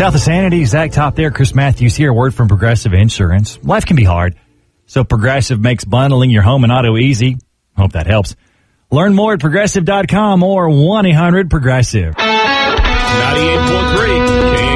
South of Sanity, Zach Top there, Chris Matthews here. Word from Progressive Insurance. Life can be hard, so Progressive makes bundling your home and auto easy. Hope that helps. Learn more at Progressive.com or 1-800-PROGRESSIVE. 98.3